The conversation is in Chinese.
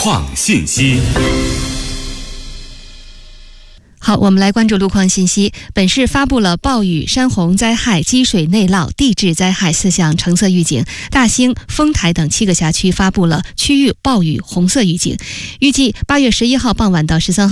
况信息。 好，我们来关注路况信息。本市发布了暴雨、山洪灾害、积水内涝、地质灾害4项橙色预警，大兴、丰台等7个辖区发布了区域暴雨红色预警。预计8月11号傍晚到13号